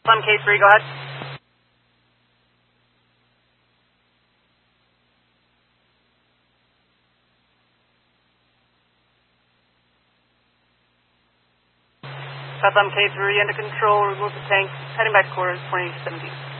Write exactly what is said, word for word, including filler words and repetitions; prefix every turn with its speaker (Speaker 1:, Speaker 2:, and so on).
Speaker 1: One K three, go ahead. Southbound K three, into control, remove the tank, heading back quarters, twenty seventeen.